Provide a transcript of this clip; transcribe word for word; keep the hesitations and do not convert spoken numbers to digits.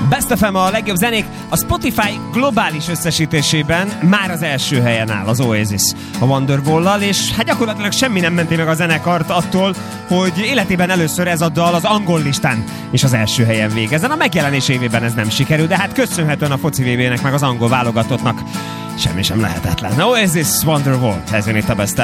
Best ef em a legjobb zenék. A Spotify globális összesítésében már az első helyen áll az Oasis a Wonderwall-lal, és hát gyakorlatilag semmi nem menti meg a zenekart attól, hogy életében először ez a dal az angol listán és az első helyen végezzen. A megjelenés évében ez nem sikerült, de hát köszönhetően a foci vé bének meg az angol válogatottnak semmi sem lehetetlen. Oasis, Wonderwall, ez jön itt a Best